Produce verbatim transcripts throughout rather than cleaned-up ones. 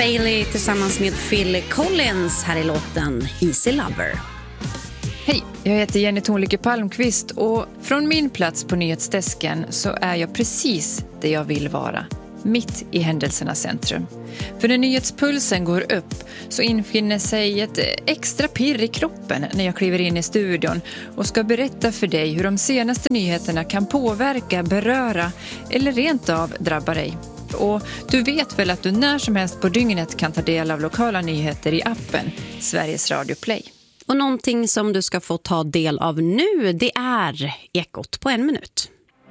Bailey tillsammans med Phil Collins här i låten Easy Lover. Hej, jag heter Jenny Thornlycke Palmqvist och från min plats på nyhetsdesken så är jag precis där jag vill vara, mitt i händelsernas centrum. För när nyhetspulsen går upp så infinner sig ett extra pirr i kroppen när jag kliver in i studion och ska berätta för dig hur de senaste nyheterna kan påverka, beröra eller rent av drabba dig. Och du vet väl att du när som helst på dygnet kan ta del av lokala nyheter i appen Sveriges Radio Play. Och någonting som du ska få ta del av nu, det är Ekot på en minut.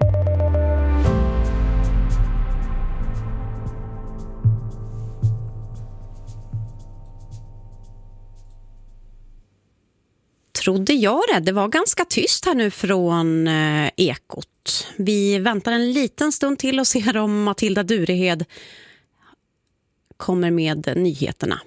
Trodde jag det. Det var ganska tyst här nu från eh, Ekot. Vi väntar en liten stund till och ser om Matilda Durehed kommer med nyheterna.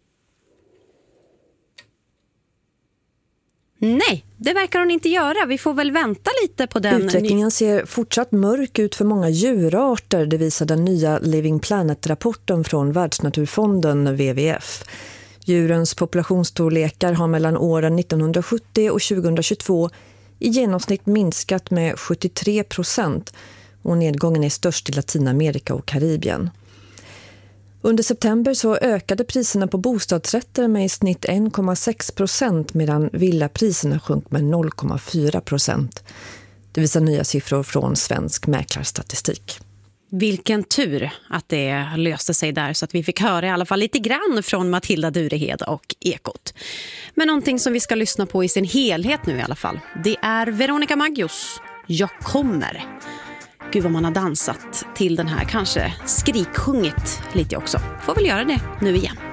Nej, det verkar hon inte göra. Vi får väl vänta lite på den. Utvecklingen ser fortsatt mörk ut för många djurarter. Det visar den nya Living Planet-rapporten från Världsnaturfonden W W F. Djurens populationsstorlekar har mellan åren nittonhundrasjuttio och tjugohundratjugotvå i genomsnitt minskat med sjuttiotre procent och nedgången är störst i Latinamerika och Karibien. Under september så ökade priserna på bostadsrätter med i snitt en komma sex procent medan villapriserna sjönk med noll komma fyra procent. Det visar nya siffror från Svensk mäklarstatistik. Vilken tur att det löste sig där så att vi fick höra i alla fall lite grann från Matilda Durehed och Ekot. Men någonting som vi ska lyssna på i sin helhet nu i alla fall, det är Veronica Maggios Jag kommer. Gud vad man har dansat till den här, kanske skriksjungit lite också. Får väl göra det nu igen.